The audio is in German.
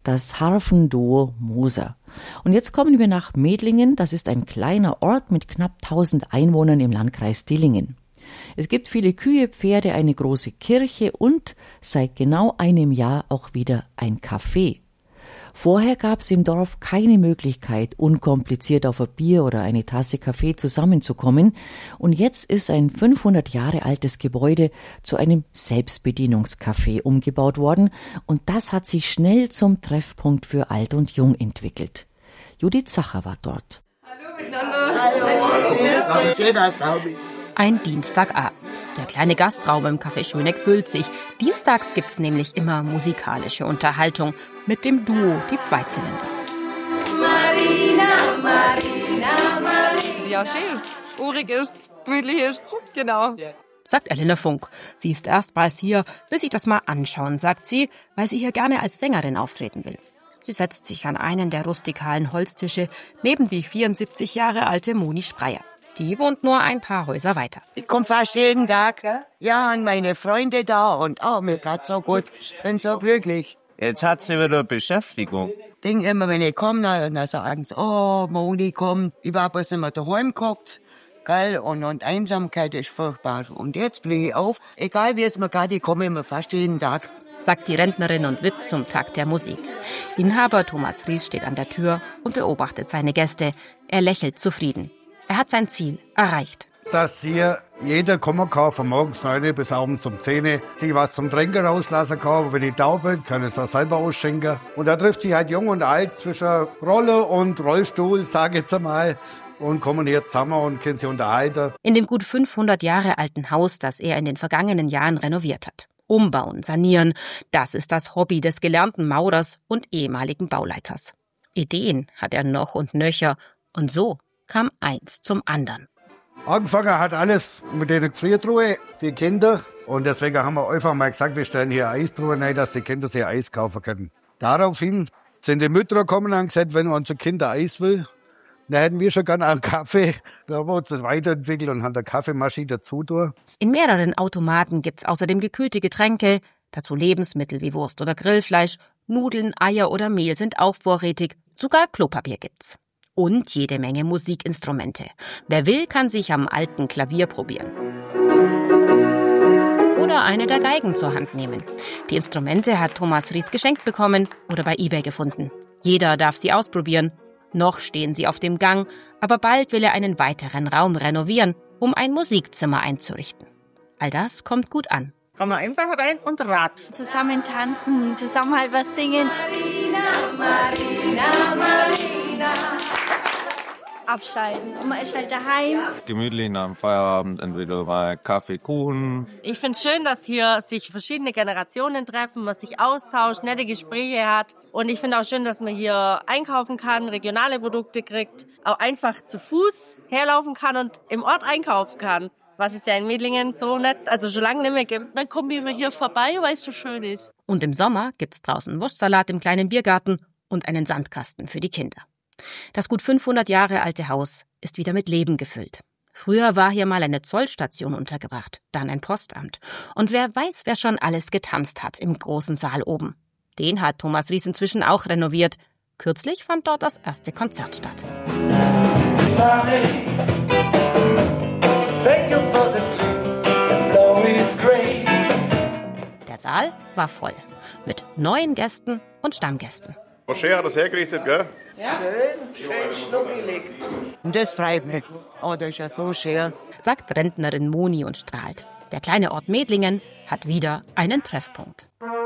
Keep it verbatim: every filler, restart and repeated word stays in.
das Harfenduo Moser. Und jetzt kommen wir nach Medlingen. Das ist ein kleiner Ort mit knapp tausend Einwohnern im Landkreis Dillingen. Es gibt viele Kühe, Pferde, eine große Kirche und seit genau einem Jahr auch wieder ein Café. Vorher gab es im Dorf keine Möglichkeit, unkompliziert auf ein Bier oder eine Tasse Kaffee zusammenzukommen. Und jetzt ist ein fünfhundert Jahre altes Gebäude zu einem Selbstbedienungscafé umgebaut worden. Und das hat sich schnell zum Treffpunkt für Alt und Jung entwickelt. Judith Zacher war dort. Hallo miteinander. Hallo. Ein Dienstagabend. Der kleine Gastraum im Café Schöneck füllt sich. Dienstags gibt's nämlich immer musikalische Unterhaltung mit dem Duo, die Zweizylinder. Marina, Marina, Marina. Ja, schön ist, urig ist, gemütlich ist, genau. Sagt Elena Funk. Sie ist erstmals hier, will sich das mal anschauen, sagt sie, weil sie hier gerne als Sängerin auftreten will. Sie setzt sich an einen der rustikalen Holztische neben die vierundsiebzig Jahre alte Moni Spreyer. Die wohnt nur ein paar Häuser weiter. Ich komme fast jeden Tag. Ja, und meine Freunde da und oh, mir geht's so gut. Bin so glücklich. Jetzt hat sie wieder Beschäftigung. Ich denke immer, wenn ich komme, dann sagen sie, oh, Moni kommt. Ich war bloß immer daheim geguckt. Gell? Und, und Einsamkeit ist furchtbar. Und jetzt blicke ich auf. Egal wie es mir geht, ich komme immer fast jeden Tag. Sagt die Rentnerin und wippt zum Takt der Musik. Inhaber Thomas Ries steht an der Tür und beobachtet seine Gäste. Er lächelt zufrieden. Er hat sein Ziel erreicht. Dass hier jeder kommen kann, von morgens neun bis abends um zehn, sich was zum Trinken rauslassen kann. Wenn ich da bin, kann ich es auch selber ausschenken. Und da trifft sich halt Jung und Alt zwischen Rolle und Rollstuhl, sage ich jetzt einmal, und kommen hier zusammen und können sich unterhalten. In dem gut fünfhundert Jahre alten Haus, das er in den vergangenen Jahren renoviert hat. Umbauen, sanieren, das ist das Hobby des gelernten Maurers und ehemaligen Bauleiters. Ideen hat er noch und nöcher und so kam eins zum anderen. Angefangen hat alles mit den Gefriertruhe, die Kinder. Und deswegen haben wir einfach mal gesagt, wir stellen hier Eistruhe rein, dass die Kinder sich Eis kaufen können. Daraufhin sind die Mütter gekommen und haben gesagt, wenn unsere Kinder Eis will, dann hätten wir schon gerne einen Kaffee. Da haben wir uns das weiterentwickelt und haben eine Kaffeemaschine dazu tun. In mehreren Automaten gibt's außerdem gekühlte Getränke, dazu Lebensmittel wie Wurst oder Grillfleisch, Nudeln, Eier oder Mehl sind auch vorrätig, sogar Klopapier gibt's. Und jede Menge Musikinstrumente. Wer will, kann sich am alten Klavier probieren. Oder eine der Geigen zur Hand nehmen. Die Instrumente hat Thomas Ries geschenkt bekommen oder bei eBay gefunden. Jeder darf sie ausprobieren. Noch stehen sie auf dem Gang, aber bald will er einen weiteren Raum renovieren, um ein Musikzimmer einzurichten. All das kommt gut an. Kann man einfach rein und raten. Zusammen tanzen, zusammen halt was singen. Marina, Marina, Marina. Abschalten. Und man ist halt daheim. Gemütlich nach dem Feierabend entweder mal Kaffee, Kuchen. Ich finde es schön, dass hier sich verschiedene Generationen treffen, man sich austauscht, nette Gespräche hat. Und ich finde auch schön, dass man hier einkaufen kann, regionale Produkte kriegt, auch einfach zu Fuß herlaufen kann und im Ort einkaufen kann. Was es ja in Medlingen so nicht, also schon lange nicht mehr gibt. Dann kommen wir hier vorbei, weil es so schön ist. Und im Sommer gibt's draußen Wurstsalat im kleinen Biergarten und einen Sandkasten für die Kinder. Das gut fünfhundert Jahre alte Haus ist wieder mit Leben gefüllt. Früher war hier mal eine Zollstation untergebracht, dann ein Postamt. Und wer weiß, wer schon alles getanzt hat im großen Saal oben. Den hat Thomas Ries inzwischen auch renoviert. Kürzlich fand dort das erste Konzert statt. Der Saal war voll, mit neuen Gästen und Stammgästen. Frau Scheer hat das hergerichtet, gell? Ja, schön, schön schnuckelig. Und das freut mich. Oh, das ist ja so schön. Sagt Rentnerin Moni und strahlt. Der kleine Ort Medlingen hat wieder einen Treffpunkt.